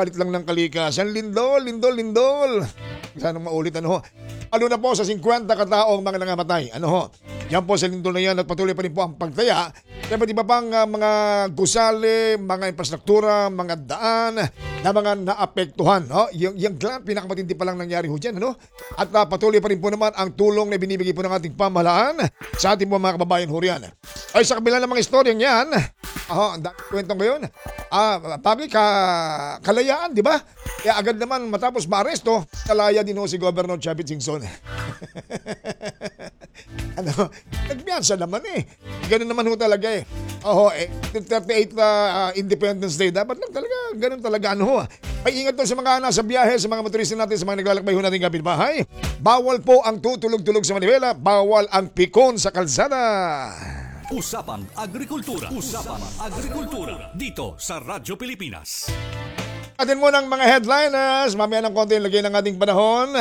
Palit lang ng kalikasan. Lindol, lindol, lindol. Sana maulit ano ho. Ano na po sa 50 kataong mga nangamatay. Ano ho. Yan po sa lindol na yan at patuloy pa rin po ang pagtaya. Dapat iba pang mga gusali, mga infrastruktura, mga daan na mga naapektuhan. No? Yung pinakamatindi pa lang nangyari ho dyan. Ano? At patuloy pa rin po naman ang tulong na binibigay po ng ating pamahalaan sa ating mga kababayan ho riyan. Ay sa kabila ng mga istoryang yan, ang kwentong ngayon, kalayaan, di ba? Kaya agad naman matapos maaresto, kalaya din ho si Governor Chavit Singson. Nagbiyansa naman eh. Ganun naman ho talaga eh. 38 Independence Day, dapat lang talaga, ganun talaga Ay ingat po sa mga nasa biyahe, sa mga motorista natin, sa mga naglalakbay ho natin kapitbahay. Bawal po ang tutulog-tulog sa Manibela, bawal ang pikon sa kalsada. Usapan Agrikultura. Usapan Agrikultura. Dito sa Radyo Pilipinas. Atin mo ng mga headliners. Mamaya ng konti lagay ng ating panahon.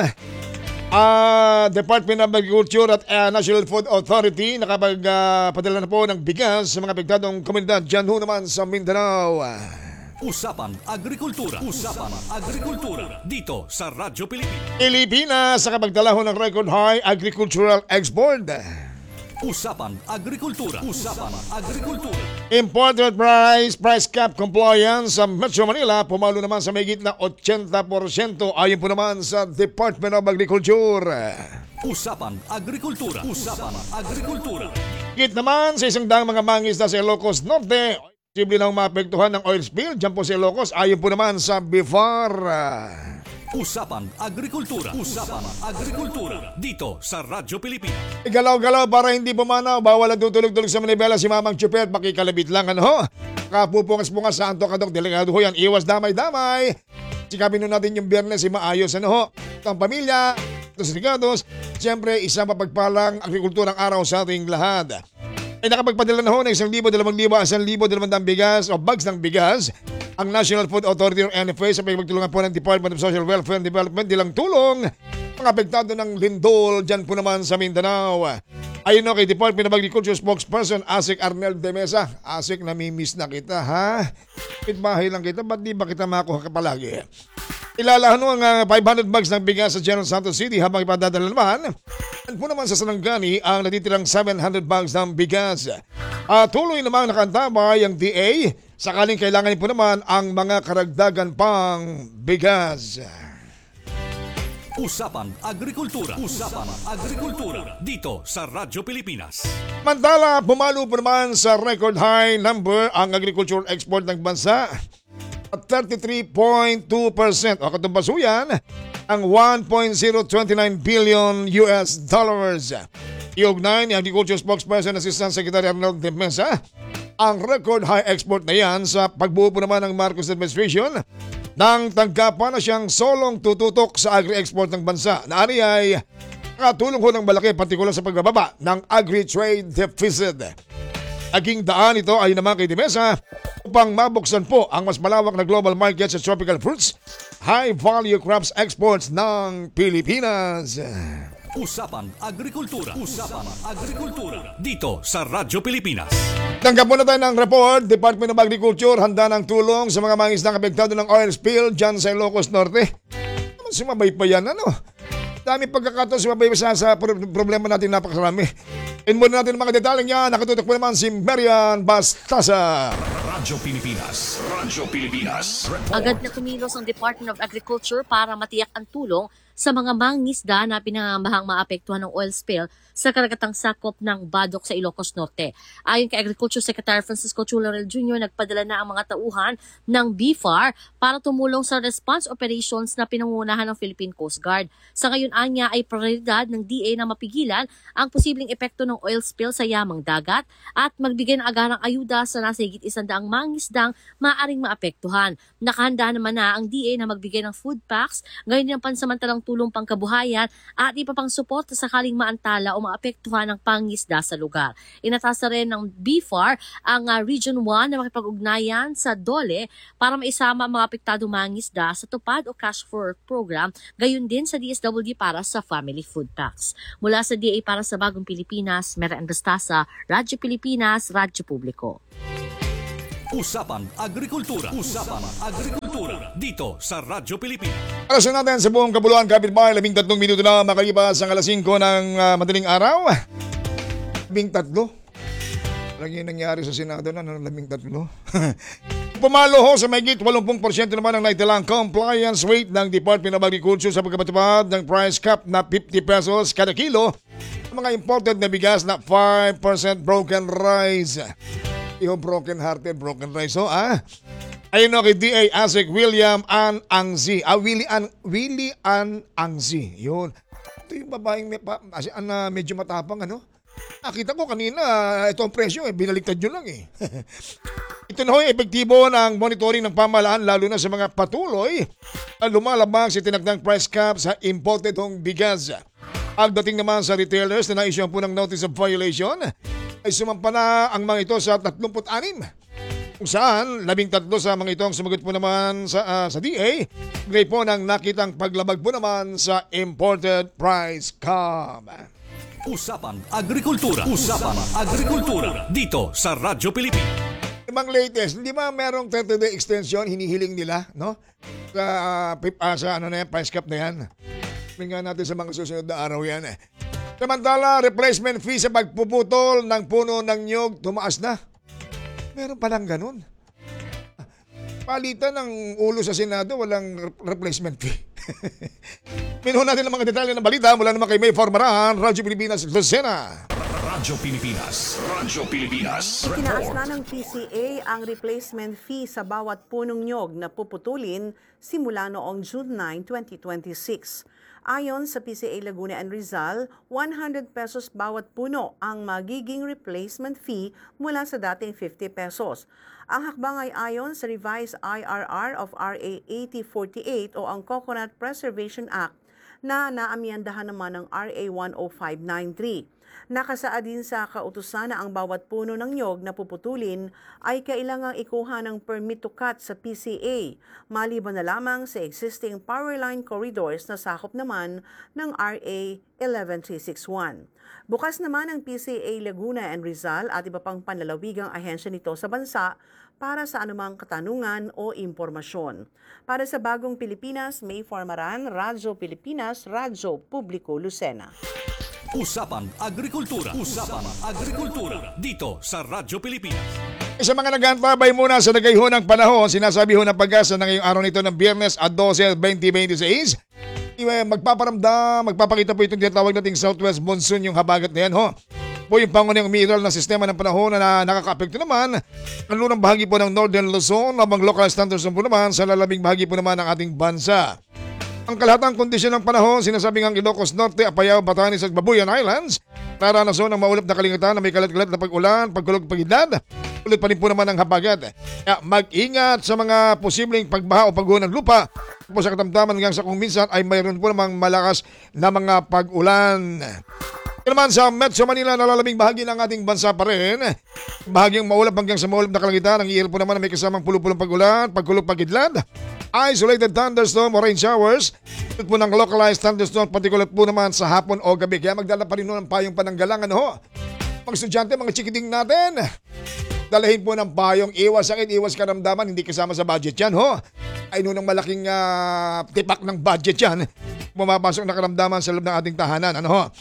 Department of Agriculture at National Food Authority nakapagpadala na po ng bigas sa mga apektadong komunidad dyan ho naman sa Mindanao. Usapan Agrikultura. Usapan Agrikultura. Dito sa Radyo Pilipinas. Pilipinas nakapagdala ho ng record high agricultural export. Usapan Agrikultura. Usapan Agrikultura. Imported price cap compliance sa Metro Manila pumalo naman sa mahigit na 80% ayon po naman sa Department of Agriculture. Usapan Agrikultura. Usapan Agrikultura. Higit naman sa isang daang mga mangisda sa Ilocos Norte, posible nang maapektuhan ng oil spill dyan po sa Ilocos ayon po naman sa BIFAR. Usapan Agrikultura. Usapan Agrikultura. Dito sa Radyo Pilipinas. Galaw-galaw para hindi pumanaw. Bawal ang tutulog-tulog sa Manibela si Mamang Chupet. Makikalabit lang Kapupungas-pungas sa Anto Kadok. Delikado ho yan. Iwas damay-damay. Sikapin natin yung Biyernes maayos ang pamilya, sa ligados. Siyempre isang mapagpalang agrikulturang araw sa ating lahat. Ay nakapagpadala na ho ng 1,000, 2,000, 1,200 bigas o bags ng bigas ang National Food Authority o NFA sa pagtulungan po ng Department of Social Welfare and Development nilang tulong mga apektado ng lindol dyan po naman sa Mindanao. Ayun kay Department of Agriculture spokesperson Asik Arnel de Mesa. Asik, namimiss na kita ha. Pitbahay lang kita, ba't di ba kita makuha ka palagi? Ilalahan ang 500 bags ng bigas sa General Santos City habang ipadadala naman. At po naman sa Sanangani ang natitirang 700 bags ng bigas. Tuloy namang nakantabay ang DA sakaling kailangan po naman ang mga karagdagan pang bigas. Usapan Agrikultura. Usapan Agrikultura. Dito sa Radyo Pilipinas. Mantala, pumalo po naman sa record high number ang agricultural export ng bansa. At 33.2% o katumbasuyan ang 1.029 billion US dollars. Iugnay ni Agriculture Spokesperson Assistant Secretary Arnold de Mesa ang record high export na yan sa pagbuo po naman ng Marcos Administration nang tanggapan na siyang solong tututok sa agri-export ng bansa na ani ay nakatulong ho ng malaki partikular sa pagbababa ng agri-trade deficit. Aging daan ito ay naman kay de Mesa upang mabuksan po ang mas malawak na global market sa tropical fruits, high-value crops exports ng Pilipinas. Usapan Agrikultura. Usapan Agrikultura. Dito sa Radyo Pilipinas. Tanggap muna tayo ng report. Department of Agriculture handa ng tulong sa mga mangisdang apektado ng oil spill dyan sa Ilocos Norte. Naman sumabay pa yan, Dami pagkakataon sumabay pa sa problema natin napakarami. Muna natin ang mga detaling yan. Nakatutok po naman si Marian Bastasa. Radyo Pilipinas. Radyo Pilipinas. Agad na kumilos ang Department of Agriculture para matiyak ang tulong sa mga mangingisda na pinangamahang maapektuhan ng oil spill sa karagatang sakop ng Badok sa Ilocos Norte. Ayon kay Agriculture Secretary Francisco Chularel Jr., nagpadala na ang mga tauhan ng BIFAR para tumulong sa response operations na pinangunahan ng Philippine Coast Guard. Sa ngayon anya ay prioridad ng DA na mapigilan ang posibleng epekto ng oil spill sa yamang dagat at magbigay ng agarang ayuda sa nasa higit 100 mangingisdang maaaring maapektuhan. Nakahanda naman na ang DA na magbigay ng food packs, gayon din ang pansamantalang tulong pangkabuhayan at iba pang suporta sakaling maantala o maapektuhan ng pangisda sa lugar. Inatasa rin ng BIFAR ang Region 1 na makipag-ugnayan sa DOLE para maisama ang mga apektadong mangisda sa tupad o cash for work program, gayon din sa DSWD para sa family food packs. Mula sa DA para sa Bagong Pilipinas, Marian Bastasa, Radyo Pilipinas, Radyo Publiko. Usapang Agrikultura. Usapang Agrikultura. Dito sa Radyo Pilipinas. Alasin natin sa buong kabuluhan, kapitbahay, 13 minuto na makalipas ang alas 5 ng madaling araw. 13? Lagi nangyari sa Senado na ng 13. Pumalo ho sa mahigit 80% naman ang naitilang compliance rate ng Department of Agriculture sa pagkapatupad ng price cap na 50 pesos kada kilo. Mga imported na bigas na 5% broken rice. Yung broken-hearted, broken rice, Ayun kay D.A. Asik William Ann Angzi. Willie Ann Angzi. Yun. Ito yung babaeng medyo matapang, Nakita ko kanina, ito ang presyo, binaligtad nyo lang Ito na ho, epektibo ng monitoring ng pamahalaan lalo na sa mga patuloy na lumalabang sa tinagdang price cap sa imported hong bigas. Pagdating naman sa retailers na na-issue po ng notice of violation, ay sumampa na ang mga ito sa 36. Kung saan, 13 sa mga ito ang sumagot po naman sa DA. Gray po ng nakitang paglabag po naman sa imported price cap. Usapang Agrikultura. Usapang Agrikultura. Dito sa Radyo Pilipinas. Ibang latest, hindi ba merong 30-day extension hinihiling nila, no? Sa price cap na yan. Tingnan natin sa mga susunod na araw yan Samantala, replacement fee sa pagpuputol ng puno ng nyug tumaas na. Meron palang ganun. Palitan ng ulo sa Senado, walang replacement fee. Pinuha natin ang mga detalye ng balita mula naman kay May Formaran, Radyo Pilipinas, Lucena. Radyo Pilipinas. Radyo Pilipinas. Itinaas na ng PCA ang replacement fee sa bawat punong nyog na puputulin simula noong June 9, 2026. Ayon sa PCA Laguna and Rizal, 100 pesos bawat puno ang magiging replacement fee mula sa dating 50 pesos. Ang hakbang ay ayon sa revised IRR of RA 8048 o ang Coconut Preservation Act na naamyandahan naman ng RA 10593. Nakasaad din sa kautusan na ang bawat puno ng nyog na puputulin ay kailangang ikuha ng permit to cut sa PCA, maliban na lamang sa existing power line corridors na sakop naman ng RA 11361. Bukas naman ang PCA Laguna and Rizal at iba pang panlalawigang ahensya nito sa bansa para sa anumang katanungan o impormasyon. Para sa Bagong Pilipinas, May Formaran, Radyo Pilipinas, Radyo Publiko Lucena. Usapang Agrikultura. Usapang Agrikultura. Dito sa Radyo Pilipinas. Sa mga nag-antabay muna sa nagayho ng panahon, sinasabi ho ng Pag-asa na ngayong araw nito ng Biyernes at 12, 2026, magpapakita po itong tinatawag nating Southwest Monsoon, yung habagat na yan po yung pangunang umiiral na sistema ng panahon na nakaka-apekto naman ang lunang bahagi po ng Northern Luzon habang local standards po naman sa lalaming bahagi po naman ng ating bansa. Ang kalahatang kondisyon ng panahon, sinasabing ang Ilocos Norte, Apayao, Batanes at Babuyan Islands, naranason ang maulap na kalingatan na may kalat-kalat na pag-ulan, pagkulog, pag-idlad. Ulit pa rin po naman ang habagat. Kaya mag-ingat sa mga posibleng pagbaha o pagguho ng lupa. Po sa katamtaman hanggang sa kung minsan ay mayroon po namang malakas na mga pag-ulan. Naman sa Metro Manila, nalalaming bahagi ng ating bansa pa rin. Bahagyang maulap hanggang sa maulap na kalangitan. Ang iil po naman na may kasamang pulupulong pag-ulan, pagkulog, pag-idlad. Isolated thunderstorm o rain showers. Ito po ng localized thunderstorm, partikulat po naman sa hapon o gabi. Kaya magdala pa rin ng payong pananggalangan Mga estudyante, mga chikiting natin, dalahin po ng payong, iwas sakit, iwas karamdaman, hindi kasama sa budget yan Ay nung malaking tipak ng budget yan, bumapasok na karamdaman sa loob ng ating tahanan.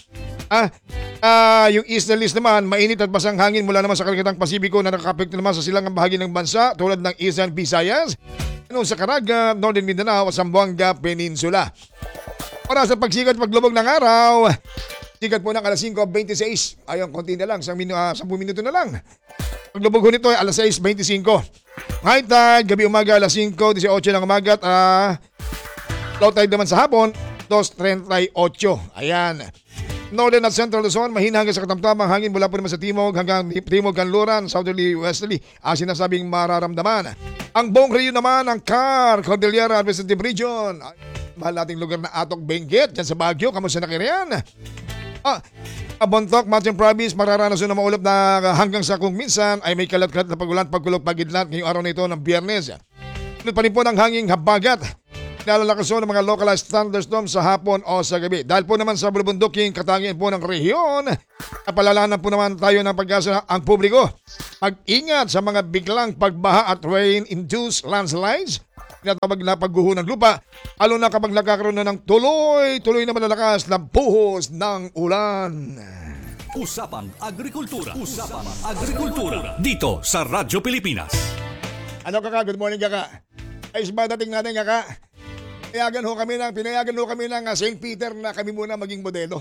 Yung easterlies naman, mainit at basang hangin mula naman sa karagatan Pasipiko na nakakapekto naman sa silangang bahagi ng bansa tulad ng Eastern Visayas, sa Caraga, Northern Mindanao at Zamboanga Peninsula. Oras sa pagsikat at paglubog ng araw, sikat po ng alas 5:26. Ayun, konti na lang, 10 minuto na lang. Paglubog ho nito ay alas 6:25. High tide, gabi umaga alas 5:18 ng umaga at low tide naman sa hapon, 2:38. Ayan. Northern at Central Luzon, mahina hanggang sa katamtamang hangin mula po naman sa timog hanggang timog kanluran, southerly, westerly, sinasabing mararamdaman. Ang buong region naman ng CAR, Cordillera Administrative Region, mahal nating lugar na Atok, Benguet, dyan sa Baguio, kamusta na kayo riyan? Bontoc, Mountain Province, mararanasan na maulap na hanggang sa kung minsan ay may kalat-kalat na pagulan, pagkulog, pagidlat ngayong araw na ito ng Biyernes. Ulit pa rin po ng hanging habagat. Nalalakas ng mga localized thunderstorms sa hapon o sa gabi. Dahil po naman sa bulubunduking katangian po ng rehiyon, napalalanan po naman tayo ng pag-asa ang publiko. Mag-ingat sa mga biglang pagbaha at rain-induced landslides, tinatawag na pagguho ng lupa, lalo na kapag nagkakaroon na ng tuloy na malalakas na buhos ng ulan. Usapan Agrikultura. Usapan Agrikultura. Dito sa Radyo Pilipinas. Ano kaka? Good morning kaka. Ayos ba dating natin kaka? Pinayagan ho kami ng St. Peter na kami muna maging modelo.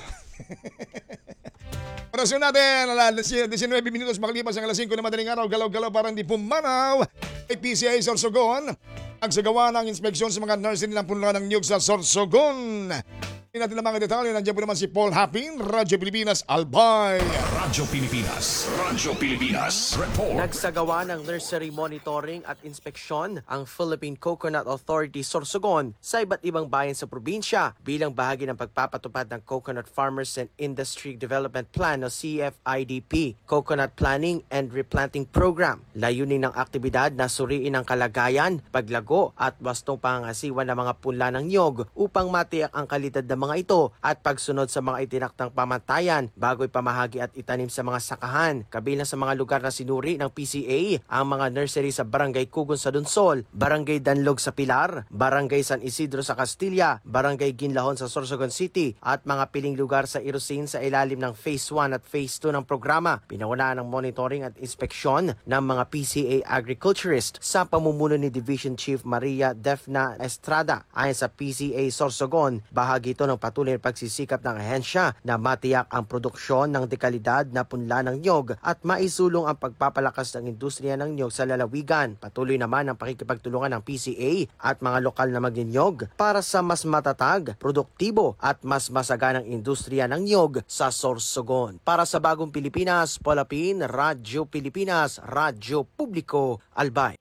Orasyon natin, 19 minutos makalipas ang alas 5 na madaling araw, galaw-galaw para hindi pumanaw ay PCA Sorsogon ang sagawa ng inspeksyon sa mga nurse nilang punla ng niyog sa Sorsogon. Hindi natin ang mga detalye, nandiyan po naman si Paul Hapin, Radyo Pilipinas, Albay. Radyo Pilipinas. Radyo Pilipinas. Report. Nagsagawa ng nursery monitoring at inspeksyon ang Philippine Coconut Authority Sorsogon sa iba't ibang bayan sa probinsya bilang bahagi ng pagpapatupad ng Coconut Farmers and Industry Development Plan o CFIDP, Coconut Planning and Replanting Program. Layunin ng aktibidad na suriin ang kalagayan, paglago at wastong pangangasiwa ng mga punla ng niyog upang matiyak ang kalidad ng mga ito at pagsunod sa mga itinaktang pamantayan bago ipamahagi at itanim sa mga sakahan. Kabilang sa mga lugar na sinuri ng PCA ang mga nursery sa Barangay Kugon sa Dunsol, Barangay Danlog sa Pilar, Barangay San Isidro sa Castilla, Barangay Ginlahon sa Sorsogon City at mga piling lugar sa Irusin sa ilalim ng Phase 1 at Phase 2 ng programa. Pinangunahan ng monitoring at inspeksyon ng mga PCA agriculturist sa pamumuno ni Division Chief Maria Defna Estrada. Ayon sa PCA Sorsogon, bahagi ito ng patuloy na pagsisikap ng ahensya na matiyak ang produksyon ng dekalidad na punla ng niyog at maisulong ang pagpapalakas ng industriya ng niyog sa lalawigan. Patuloy naman ang pakikipagtulungan ng PCA at mga lokal na magninyog para sa mas matatag, produktibo at mas masaganang industriya ng niyog sa Sorsogon. Para sa Bagong Pilipinas, Polapin, Radyo Pilipinas, Radyo Publiko, Albay.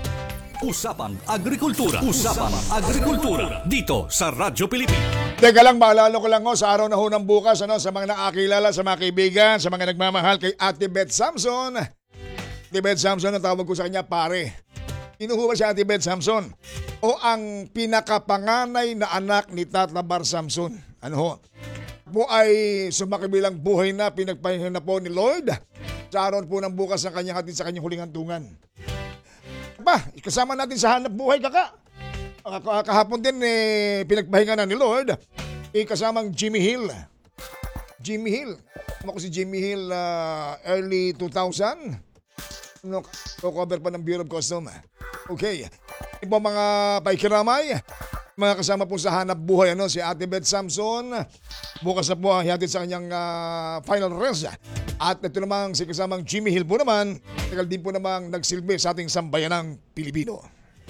Usapan Agrikultura. Usapan Agrikultura. Dito sa Radyo Pilipinas. Teka lang, maalala ko lang sa araw na ho ng bukas, sa mga nakakilala, sa mga kaibigan, sa mga nagmamahal kay Ate Beth Samson. Ate Beth Samson, ang tawag ko sa kanya, pare. Sino ho ba si Ate Beth Samson? O ang pinakapanganay na anak ni Tata Bar Samson. Ano ho? Po ay sumakibilang buhay na pinagpahinga na po ni Lord. Sa araw po ng bukas ang kanyang hatid sa kanyang huling hantungan. Kasama natin sa hanap buhay kaka. Kahapon din pinagpahinga na ni Lord. Kasamang Jimmy Hill. Jimmy Hill. Ako si Jimmy Hill early 2000. Cover pa ng Bureau of Custom. Okay. Iba mga paikiramay. Mga kasama po sa hanap buhay si Ate Beth Samson. Bukas na po hatid sa kanyang final rest. At ito namang si kasamang Jimmy Hill po naman, tagal din po namang nagsilbi sa ating sambayanang Pilipino.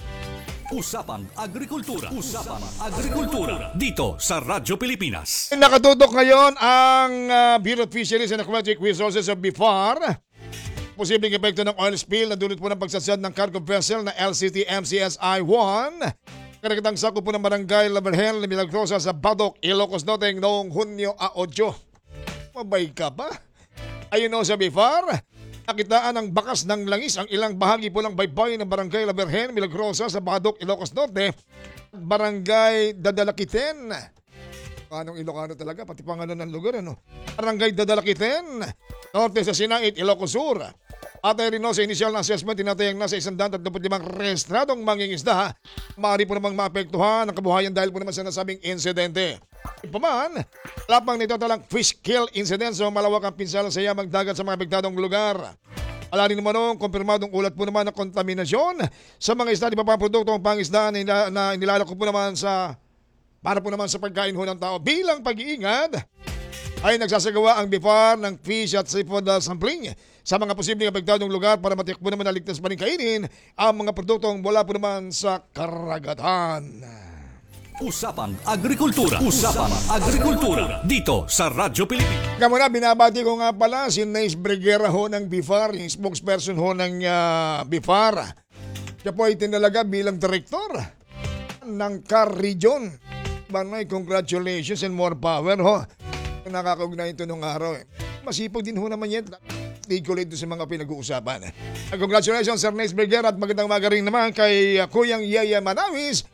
Usapan Agrikultura. Usapan Agrikultura. Dito sa Radyo Pilipinas. Nakatutok ngayon ang Bureau of Fisheries and Aquatic Resources of BIFAR. Posibleng epekto ng oil spill na dulot po ng pagsasad ng cargo vessel na LCT MCSI-1. Karagitang sakop po ng barangay Laberhel, Milagrosa sa Badok, Ilocos Norte noong Hunyo 8. Mabay ka pa? Ayun sa BIFAR, nakitaan ng bakas ng langis ang ilang bahagi po ng baybay ng Barangay Laberhen, Milagrosa sa Badok, Ilocos Norte, Barangay Dadalakiten. Anong Ilocano talaga, pati pangalan ng lugar, Barangay Dadalakiten, Norte sa Sinait, Ilocos Sur. At ay rin sa initial na assessment, tinatayang nasa 135 rehistradong mangingisda, maaari po namang maapektuhan ang kabuhayan dahil po naman sa nasabing insidente. Ipaman, lapang nito talang fish kill incident so malawak ang pinsala sa yamang dagat sa mga apektadong lugar. Alarin naman kumpirmadong ulat po naman ng kontaminasyon sa mga isda di pa produktong pangisdaan na inilalako po naman para po naman sa pagkain ho ng tao. Bilang pag-iingat ay nagsasagawa ang BIFAR ng fish at seafood sampling sa mga posibleng apektadong lugar para matiyak po naman na ligtas pa rin kainin ang mga produktong mula po naman sa karagatan. Usapan Agrikultura. Usapan Agrikultura. Dito sa Radyo Pilipinas. Kamuna, binabati ko nga pala si Nace Breguera ho ng BIFAR, yung spokesperson ho ng BIFAR. Siya po ay tinalaga bilang direktor ng CAR Region. Manay, congratulations and more power ho. Nakakaugnay ito nung araw. Masipag din ho naman yan. Tigulit sa mga pinag-uusapan. Congratulations Sir Nace Breguera at magandang magaring naman kay Kuyang Yaya Manawis.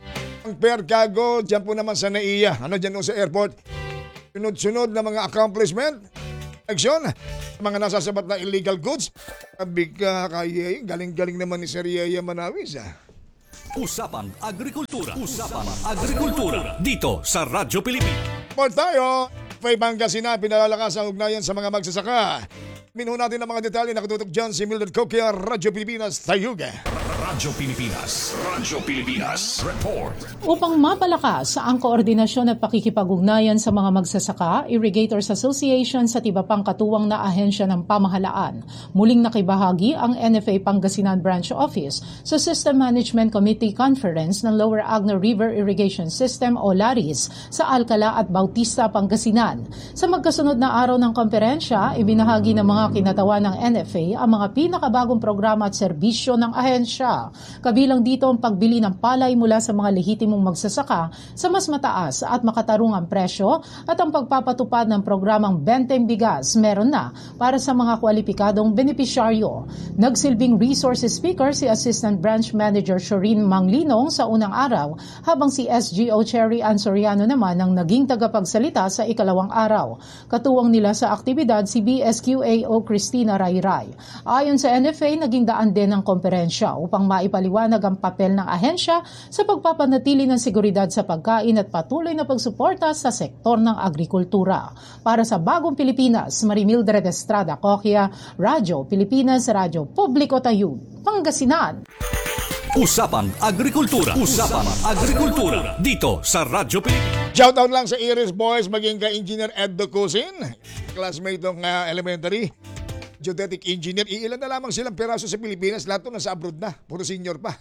Ang Percago, dyan po naman sa NAIA, dyan po sa airport. Sunod-sunod na mga accomplishment, action, mga nasasabat na illegal goods. Sabi ka kaya, galing-galing naman ni Sir Yaya Manawis. Usapang Agrikultura. Usapang Agrikultura. Dito sa Radyo Pilipinas. Report tayo, Fay Pangasinan, pinalalakas ang ugnayan sa mga magsasaka. Minho natin ang mga detalye, nakatutok dyan si Mildred Coquia, Radyo Pilipinas, Tayuga. Radyo Pilipinas. Radyo Pilipinas. Report. Upang mapalakas ang koordinasyon at pakikipag-ugnayan sa mga magsasaka, Irrigators Association sa iba pang katuwang na ahensya ng pamahalaan, muling nakibahagi ang NFA Pangasinan Branch Office sa System Management Committee Conference ng Lower Agno River Irrigation System o LARIS sa Alcala at Bautista, Pangasinan. Sa magkasunod na araw ng komperensya, ibinahagi ng mga kinatawan ng NFA ang mga pinakabagong programa at serbisyo ng ahensya. Kabilang dito ang pagbili ng palay mula sa mga lehitimong magsasaka sa mas mataas at makatarungang presyo at ang pagpapatupad ng programang Benteng Bigas meron na para sa mga kwalipikadong benepisyaryo. Nagsilbing resource speaker si Assistant Branch Manager Shorin Manglinong sa unang araw habang si SGO Cherry Ann Soriano naman ang naging tagapagsalita sa ikalawang araw. Katuwang nila sa aktibidad si BSQAO Cristina Rayray. Ayon sa NFA, naging daan din ang komperensya upang maipaliwanag ang papel ng ahensya sa pagpapanatili ng seguridad sa pagkain at patuloy na pagsuporta sa sektor ng agrikultura. Para sa Bagong Pilipinas, Marimildred Estrada Coquia, Radyo Pilipinas, Radyo Publiko Tayug, Pangasinan. Usapang Agrikultura. Usapang Agrikultura. Dito sa Radyo Pilipinas. Shoutout lang sa Iris Boys, maging ka-engineer Ed Docusin, classmate ng elementary. Geodetic engineer, iilan na lamang silang peraso sa Pilipinas, lahat nasa abroad na, puro senior pa.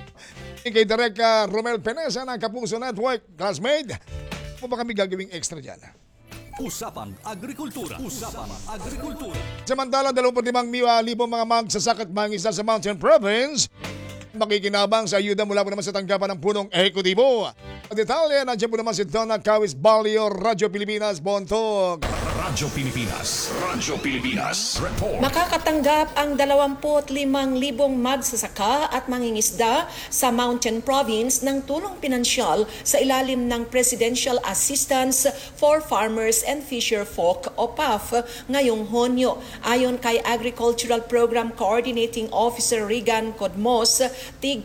Kay Direk Romel Penesa ng Kapuso Network, classmate, mo ba kami gagawing extra dyan? Usapang Agrikultura. Usapang Agrikultura. Samantala, 25,000 mga magsasaka at mangisda sa Mountain Province makikinabang sa ayuda mula po naman sa tanggapan ng punong ehekutibo. At detalye, nandiyan po naman si Donna Cawis Balio, Radyo Pilipinas, Bontog. Radyo Pilipinas. Radyo Pilipinas. Report. Makakatanggap ang 25,000 magsasaka at mangingisda sa Mountain Province ng tulong pinansyal sa ilalim ng Presidential Assistance for Farmers and Fisherfolk o PAF ngayong Hunyo. Ayon kay Agricultural Program Coordinating Officer Regan Codmos, tig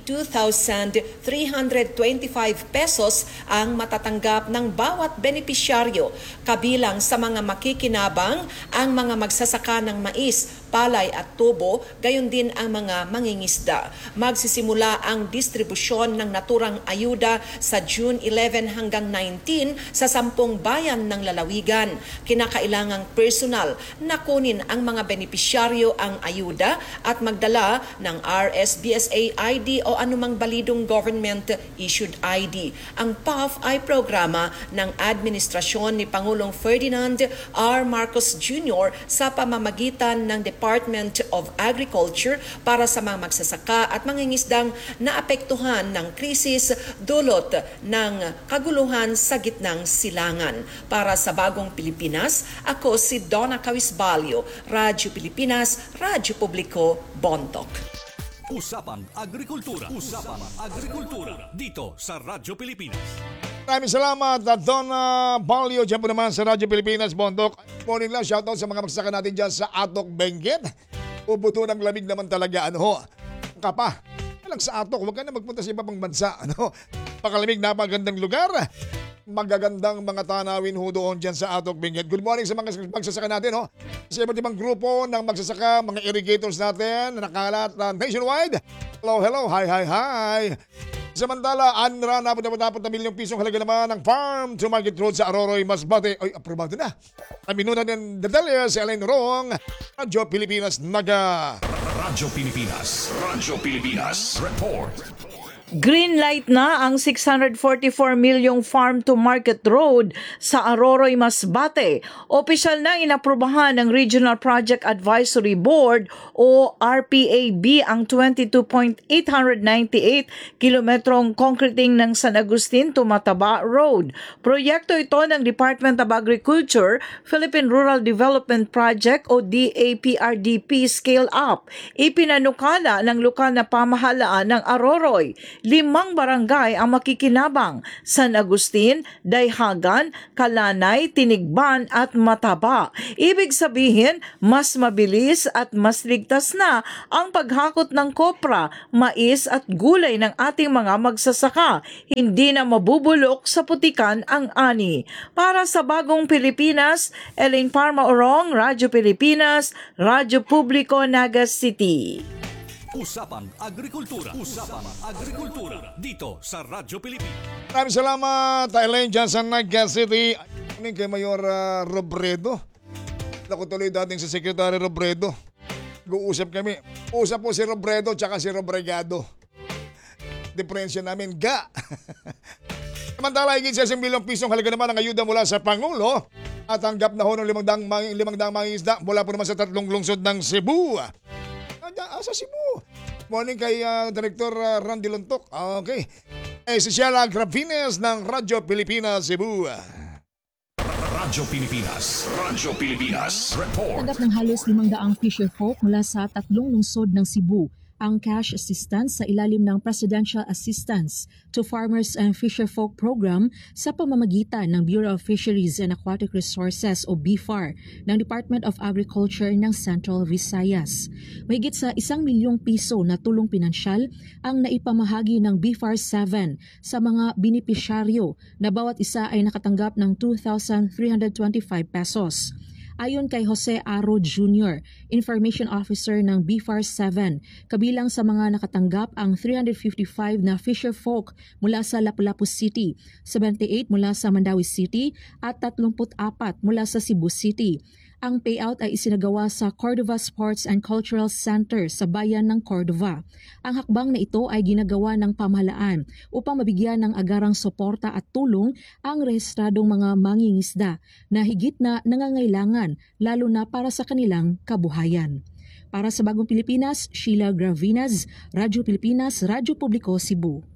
2,325 pesos ang matatanggap ng bawat benepisyaryo. Kabilang sa mga makikinabang ang mga magsasaka ng mais, palay at tubo, gayon din ang mga mangingisda. Magsisimula ang distribusyon ng naturang ayuda sa June 11 hanggang 19 sa 10 bayan ng lalawigan. Kinakailangang personal na kunin ang mga benepisyaryo ang ayuda at magdala ng RSBSA ID o anumang balidong government-issued ID. Ang PAF ay programa ng administrasyon ni Pangulong Ferdinand R. Marcos Jr. sa pamamagitan ng Department of Agriculture para sa mga magsasaka at mangingisdang naapektuhan ng krisis dulot ng kaguluhan sa gitnang silangan. Para sa Bagong Pilipinas, ako si Donna Cawis Balio, Radyo Pilipinas, Radyo Publiko, Bontoc. Usapang Agrikultura. Usapang Agrikultura. Dito sa Radyo Pilipinas. Maraming salamat, Donna Balio, dyan po naman sa Radyo Pilipinas, Bondok. Morning lang, shoutout sa mga magsaka natin dyan sa Atok, Benguet. Ubuto ng lamig naman talaga, Kapa, lang sa Atok, huwag ka na magpunta sa iba pang bansa, Pakalamig, napagandang lugar. Magagandang mga tanawin doon dyan sa Atok, Benguet. Good morning sa mga magsasaka natin, Sa iba't ibang grupo ng magsasaka, mga irrigators natin, na nakalat nationwide. Hello, hi. Samantala, Anra, dapat na milyong pisong halaga naman ng Farm to Market Road sa Aroroy, Masbate. Ay, aprobado na. Kaminunan ng detalye si Elaine Rong, Radyo Pilipinas, Naga. Radyo Pilipinas. Radyo Pilipinas. Report. Green light na ang 644 milyong Farm to Market Road sa Aroroy, Masbate. Opisyal na inaprubahan ng Regional Project Advisory Board o RPAB ang 22.898 kilometrong concreting ng San Agustin to Mataba Road. Proyekto ito ng Department of Agriculture, Philippine Rural Development Project o DAPRDP Scale Up. Ipinanukala ng lokal na pamahalaan ng Aroroy. 5 barangay ang makikinabang: San Agustin, Dayhagan, Kalanay, Tinigban at Mataba. Ibig sabihin, mas mabilis at mas ligtas na ang paghakot ng kopra, mais at gulay ng ating mga magsasaka. Hindi na mabubulok sa putikan ang ani. Para sa Bagong Pilipinas, Elaine Parma Orong, Radyo Pilipinas, Radyo Publiko, Naga City. Usapang Agrikultura. Usapang Agrikultura. Dito sa Radyo Pilipinas. Maraming salamat, Elaine, dyan sa Naga City. Ano kay Mayor Robredo? Ako tuloy dating sa Secretary Robredo. Guusap kami. Usap po si Robredo tsaka si Robregado. Diferensya namin, ga. Samantala, higit sa 1 milyong pisong halaga naman ang ayuda mula sa Pangulo at tanggap na ho ng 500 mangingisda mula po naman sa 3 lungsod ng Cebu. Sa Cebu. Morning kay Director Randy Lontok. Okay. Si Sheila Gravines ng Radyo Pilipinas, Cebu. Radyo Pilipinas. Radyo Pilipinas. Report. Tanggap ng halos 500 fisher folk mula sa 3 lungsod ng Cebu ang cash assistance sa ilalim ng Presidential Assistance to Farmers and Fisherfolk Program sa pamamagitan ng Bureau of Fisheries and Aquatic Resources o BFAR ng Department of Agriculture ng Central Visayas. Mahigit sa 1 milyong piso na tulong pinansyal ang naipamahagi ng BFAR 7 sa mga benepisyaryo na bawat isa ay nakatanggap ng 2,325 pesos. Ayon kay Jose Aro Jr., Information Officer ng BFAR 7, kabilang sa mga nakatanggap ang 355 na fisherfolk mula sa Lapu-Lapu City, 78 mula sa Mandawi City at 34 mula sa Cebu City. Ang payout ay isinagawa sa Cordova Sports and Cultural Center sa bayan ng Cordova. Ang hakbang na ito ay ginagawa ng pamahalaan upang mabigyan ng agarang suporta at tulong ang rehistradong mga mangingisda na higit na nangangailangan lalo na para sa kanilang kabuhayan. Para sa Bagong Pilipinas, Sheila Gravinas, Radyo Pilipinas, Radyo Publiko, Cebu.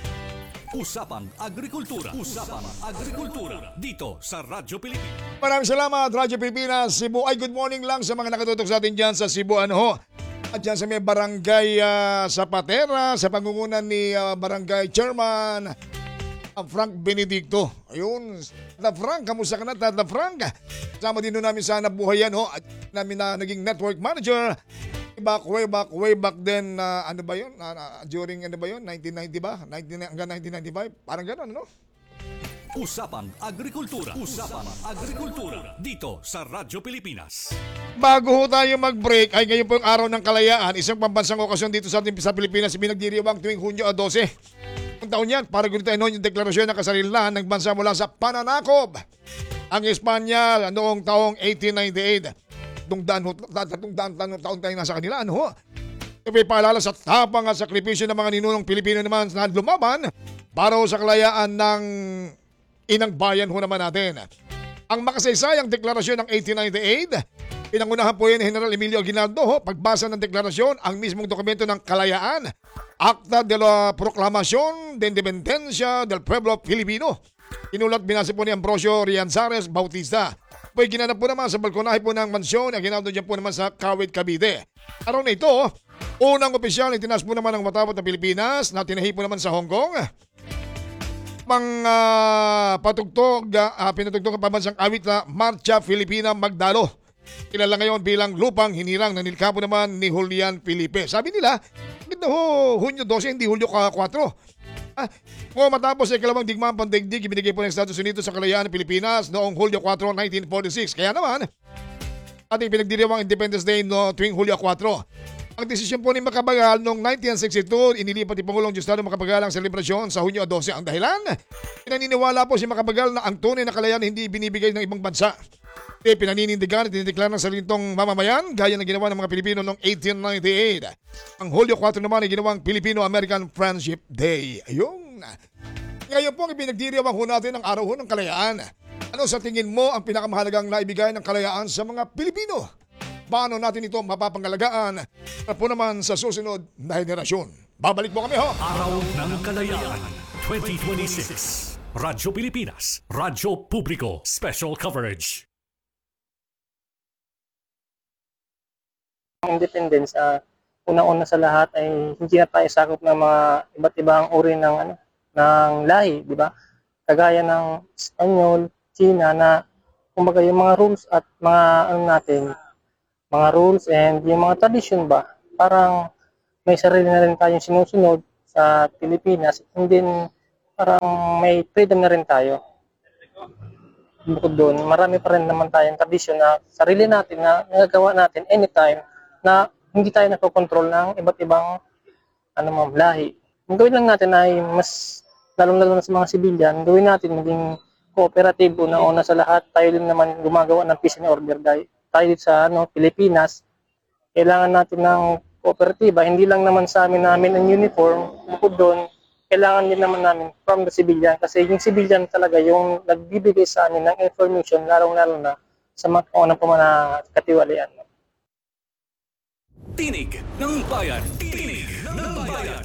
Usapang Agrikultura. Usapang Agrikultura. Dito sa Radyo Pilipinas. Maraming salamat, Radyo Pilipinas, Cebu. Ay, good morning lang sa mga nakatutok sa atin dyan sa Cebu. At dyan sa may barangay Zapatera, sa pangungunan ni Barangay Chairman Frank Benedicto. Ayun, Tata Frank, kamusta ka na, Tata Frank? Kasama din namin sa nabuhayan, at namin na naging network manager. Way back then, ano ba yun? During, 1990 ba? Hanggang 1995? Parang gano'n, no? Usapang Agrikultura. Usapang Agrikultura. Dito sa Radyo Pilipinas. Bago ho tayo mag-break, ay ngayon po yung araw ng kalayaan, isang pambansang okasyon dito sa ating sa Pilipinas, pinagdiriwang tuwing Hunyo 12. Ang taon yan, para gunitain yung deklarasyon ng kasarilan ng bansa mula sa pananakob. Ang Espanya noong taong 1898. Taon tayo nasa kanila, Ito'y paalala sa tapang at sakripisyo ng mga ninunong Pilipino naman na lumaban para sa kalayaan ng inang bayan naman natin. Ang makasaysayang deklarasyon ng 1898, pinangunahan po yan ni General Emilio Aguinaldo, pagbasa ng deklarasyon, ang mismong dokumento ng kalayaan, Acta de la Proclamación de Independencia del Pueblo Filipino. Inulat binasa po ni Ambrosio Rianzares Bautista. Po'y ginanap po naman sa balkonahe po ng mansyon, Aguinaldo dyan po naman sa Kawit, Cavite. Araw na ito, unang opisyal na tinaas po naman ng matapot ng Pilipinas na tinahi po naman sa Hong Kong. Pinatugtog ang pambansang awit na Marcha Filipina Magdalo. Kilala ngayon bilang lupang hinirang na nilika po naman ni Julian Felipe. Sabi nila, Hunyo 12, hindi Hulyo 4. Matapos ay kalawang digmaan pandaigdig, ibinigay po ng Estados Unidos sa kalayaan ng Pilipinas noong Hulyo 4, 1946. Kaya naman, ating pinagdiriwang Independence Day tuwing Hulyo 4. Ang desisyon po ni Macapagal noong 1962, inilipat ni Pangulong Diosdado Macapagal ang selebrasyon sa Hunyo 12. Ang dahilan, pinaniniwala po si Macapagal na ang tunay na kalayaan hindi binibigay ng ibang bansa. Pinaninindigan at dinideklara ng salintong mamamayan gaya ng ginawa ng mga Pilipino noong 1898. Ang Hulyo 4 naman ay ginawang Filipino-American Friendship Day. Ayun. Ngayon po, ipinagdiriwang natin ang araw ng kalayaan. Ano sa tingin mo ang pinakamahalagang naibigay ng kalayaan sa mga Pilipino? Paano natin ito mapapangalagaan para po naman sa susunod na henerasyon? Babalik po kami, Araw ng Kalayaan 2026. Radyo Pilipinas. Radyo Publiko. Special coverage. Ang independence, unang-una sa lahat ay hindi na tayo sakop ng mga iba't ibang uri ng ng lahi, di ba? Kagaya ng Espanyol, China na kumbaga yung mga rules at mga mga rules and yung mga tradition ba, parang may sarili na rin tayong sinusunod sa Pilipinas, and then parang may freedom na rin tayo. Bukod doon, marami pa rin naman tayong tradisyon na sarili natin na nagagawa natin anytime na hindi tayo nakokontrol ng iba't ibang lahi. Ang gawin lang natin ay mas lalong-lalo na sa mga civilian, gawin natin maging kooperatibo na una sa lahat. Tayo din naman gumagawa ng peace and order. Tayo dito sa Pilipinas, kailangan natin ng kooperatiba. Hindi lang naman sa amin ang uniform. Bukod doon, kailangan din naman namin from the civilian. Kasi yung civilian talaga yung nagbibigay sa amin ng information, lalong-lalo na sa mga kaunang katiwalian. Tinig ng Bayan. Tinig ng Bayan.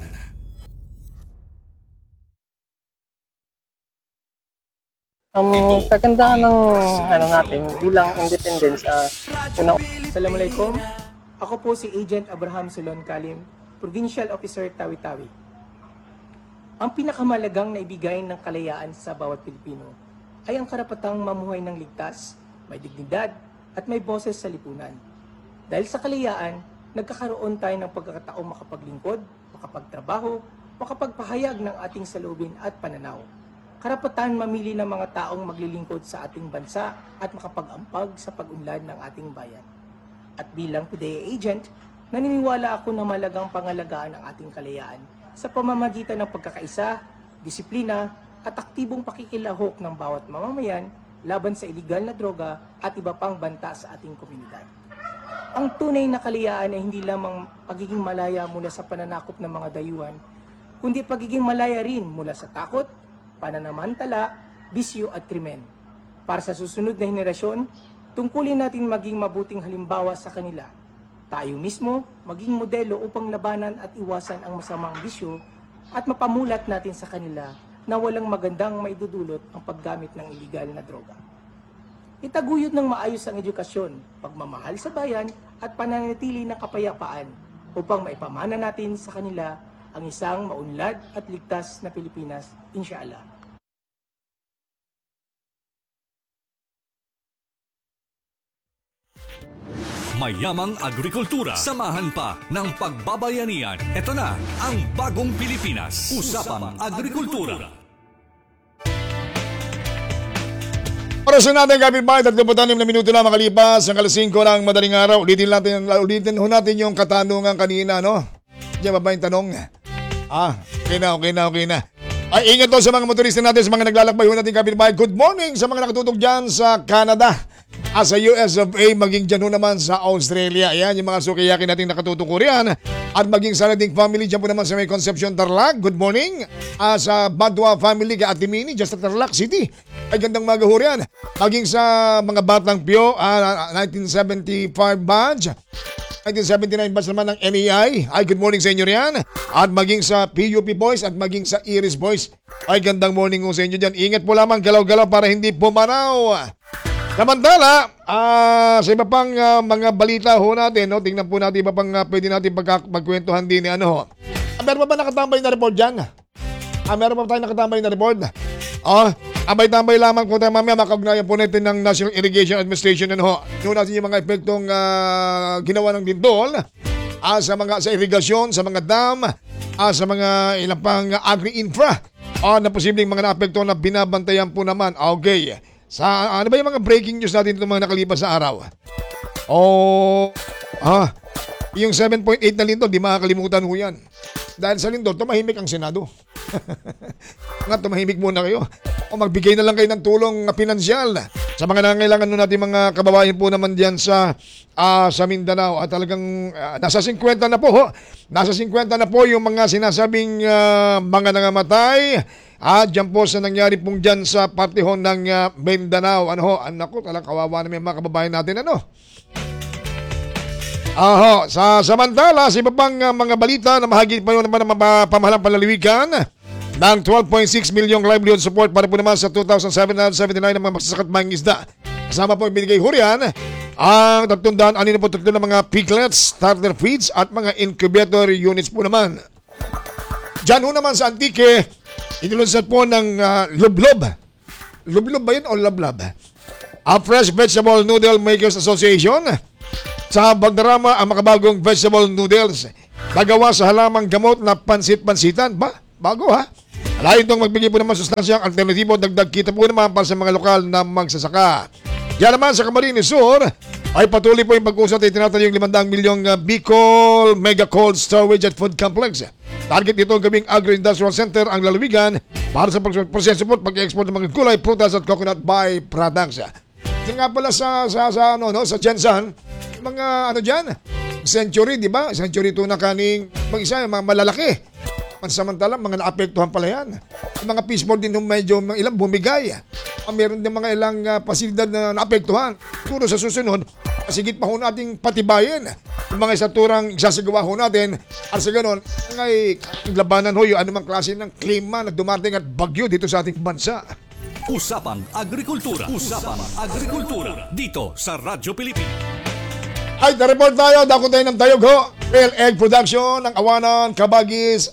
Ang kagandahan ng natin bilang independence, Assalamualaikum. Ako po si Agent Abraham Solon Kalim, Provincial Officer Tawi-Tawi. Ang pinakamalagang naibigay ng kalayaan sa bawat Pilipino ay ang karapatang mamuhay ng ligtas, may dignidad at may boses sa lipunan. Dahil sa kalayaan, nagkakaroon tayo ng pagkakataong makapaglingkod, makapagtrabaho, makapagpahayag ng ating saloobin at pananaw. Karapatan mamili ng mga taong maglilingkod sa ating bansa at makapag-ampag sa pag-unlad ng ating bayan. At bilang PDEA agent, naniniwala ako na malagang pangalagaan ang ating kalayaan sa pamamagitan ng pagkakaisa, disiplina at aktibong pakikilahok ng bawat mamamayan laban sa iligal na droga at iba pang banta sa ating komunidad. Ang tunay na kalayaan ay hindi lamang pagiging malaya mula sa pananakop ng mga dayuhan, kundi pagiging malaya rin mula sa takot, pananamantala, bisyo at krimen. Para sa susunod na henerasyon, tungkulin natin maging mabuting halimbawa sa kanila. Tayo mismo maging modelo upang labanan at iwasan ang masamang bisyo at mapamulat natin sa kanila na walang magandang maidudulot ang paggamit ng iligal na droga. Itaguyod ng maayos ang edukasyon, pagmamahal sa bayan at pananatili ng kapayapaan upang maipamana natin sa kanila ang isang maunlad at ligtas na Pilipinas, inshallah. Mayamang agrikultura. Samahan pa ng pagbabayanihan. Ito na ang bagong Pilipinas. Usapang Agrikultura. Oras na natin, kapitbahay, 36 na minuto na makalipas ang 5 ng madaling araw. Ulitin ho natin yung katanungan kanina, no? Diyan ba ba yung tanong? Okay na. Ay, ingat to sa mga motorista natin, sa mga naglalakbay ho natin, kapitbahay. Good morning sa mga nakatutok dyan sa Canada, sa US of A, maging dyan ho naman sa Australia. Ayan, yung mga sukiyakin natin nakatutok ko riyan. At maging sa nating family dyan po naman sa may Concepcion, Tarlac. Good morning. Sa Badwa family, ka Ate Mini, dyan sa Tarlac City. Ay, gandang mga ho riyan. Maging sa mga Batang Pio, 1975 badge. 1979 batch naman ng NEI. Ay, good morning sa inyo riyan. At maging sa PUP Boys at maging sa Iris Boys. Ay, gandang morning ho sa inyo dyan. Ingat po lamang, galaw-galaw para hindi pumanaw. Samantala, sa iba pang mga balita ho natin, no? Tingnan po natin iba pang pwede natin magkwentuhan din. Meron pa ba nakatambay na report dyan? Meron pa tayo nakatambay na report? Tambay-tambay lamang po tayo mamaya. Makagnayan po natin ng National Irrigation Administration. Noon natin yung mga epektong ginawa ng Dintol sa irigasyon, sa mga dam, sa mga ilang pang agri-infra na posibleng mga naapekto na binabantayan po naman. Okay. Ano ba yung mga breaking news natin itong mga nakalipas sa araw? Yung 7.8 na lindol, di makakalimutan ho yan. Dahil sa lindol, tumahimik ang Senado. Tumahimik muna kayo. Magbigay na lang kayo ng tulong pinansyal sa mga nangangailangan nun natin mga kababayan po naman diyan sa Mindanao. At talagang nasa 50 na po ho. Nasa 50 na po yung mga sinasabing mga nangamatay. Diyan po sa nangyari pong diyan sa partihon ng Mindanao. Naku, talagang kawawa na may mga kababayan natin. Samantala, sa iba pang mga balita na mahagit pa yun naman ng pamahalang panlaliwigan ng 12.6 milyong livelihood support para po naman sa 2,779 ng mga magsasaka at mangingisda. Kasama po ibinigay hurian Ang 363 na mga piglets, starter feeds at mga incubator units po naman. Diyan ho naman sa Antique, inilunsad po ng Lublob. Lublob ba yun o Lablab? A Fresh Vegetable Noodle Makers Association. Sa Valderrama, ang makabagong vegetable noodles nagawa sa halamang gamot na pansit-pansitan. Bago ha? Alayon itong magbigay po naman sustansyang alternatibo, dagdag kita po naman para sa mga lokal na magsasaka. Diyan naman sa Camarines Sur ay patuloy po yung pag-usat ay tinatayong 500 milyong Bicol Mega Cold Storage at Food Complex. Target nito gawing Agro-Industrial Center ang lalawigan para sa proseso po at pag-export ng mga gulay, prutas at coconut byproducts. Ito nga pala sa Jensan, mga diyan, century, di ba? Century tuna kaning mag-isa, mga malalaki. Pansamantala, mga naapektuhan pala yan. Yung mga fishboard din medyo ilang bumigay. Meron din mga ilang pasilidad na naapektuhan. Siguro sa susunod, masigit pa ho nating patibayin yung mga isaturang isasagawa ho natin. At sa ganon, ngay labanan ho yung anumang klase ng klima na dumating at bagyo dito sa ating bansa. Usapang Agrikultura. Usapang Agrikultura. Dito sa Radyo Pilipinas. Ay, na-report tayo. Dako tayo ng tayog ho. Real egg production ng Awanan, Cabagis,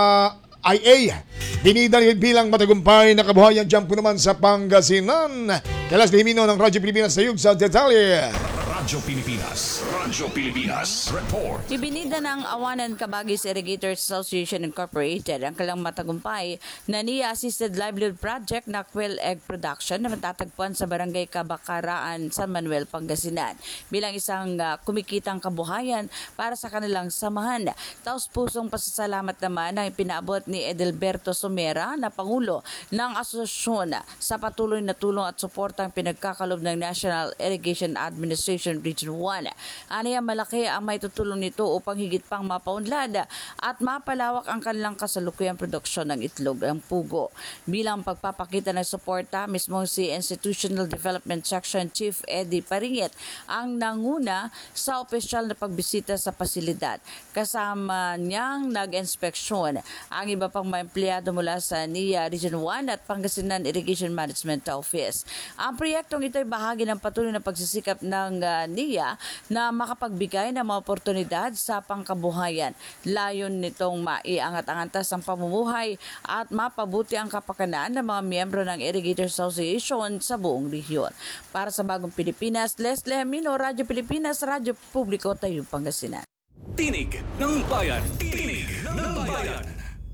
IA. Dinidalhin bilang matagumpay na kabuhayan dyan po naman sa Pangasinan. Kalas Limino ng Radyo Pilipinas tayog sa detalye. Radyo Pilipinas. Radyo Pilipinas. Report. Ibinida ng Awanan Cabagis Irrigators Association Incorporated ang kailang matagumpay na NIA Assisted Livelihood Project na quail egg production na matatagpuan sa Barangay Kabakaraan, San Manuel, Pangasinan bilang isang kumikitang kabuhayan para sa kanilang samahan. Taos-pusong pasasalamat naman ang ipinaabot ni Edelberto Somera na Pangulo ng Asosasyon sa patuloy na tulong at suportang pinagkakalob ng National Irrigation Administration Region 1. Aniya malaki ang may tutulong nito upang higit pang mapaunlad at mapalawak ang kanilang kasalukuyang produksyon ng itlog ng pugo. Bilang pagpapakita ng suporta, mismo si Institutional Development Section Chief Eddie Paringit ang nanguna sa opisyal na pagbisita sa pasilidad. Kasama niyang nag-inspeksyon ang iba pang mga empleyado mula sa NIA Region 1 at Pangasinan Irrigation Management Office. Ang proyektong ito ay bahagi ng patuloy na pagsisikap ng NIA na makapagbigay ng mga oportunidad sa pangkabuhayan. Layon nitong maiangat ang antas ng pamumuhay at mapabuti ang kapakanan ng mga miyembro ng Irrigators Association sa buong rehiyon. Para sa Bagong Pilipinas, Leslie Hamino, Radyo Pilipinas, Radyo Publiko, Tayog, Pangasinan. Tinig ng Bayan. Tinig ng Bayan.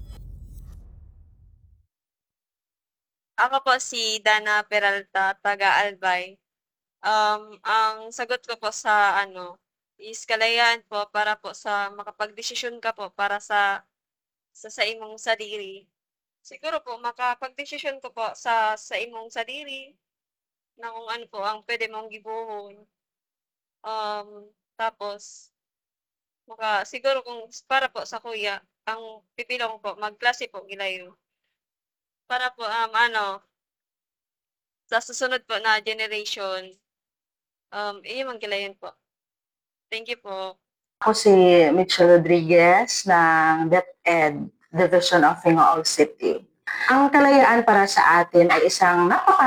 Ako po si Dana Peralta, taga-Albay. Ang sagot ko po sa is kalayaan po para po sa makapagdesisyon ka po para sa imong sarili. Siguro po makapagdesisyon ko po sa imong sarili na kung ano po ang pwede mong gibuhon. Tapos siguro kung para po sa kuya, ang pipilong po magklase po gilayo. Para po sa susunod po na generation, iyon ang gilayon po. Thank you po. Ako si Mitchell Rodriguez ng DepEd Division of Fingaol City. Ang kalayaan para sa atin ay isang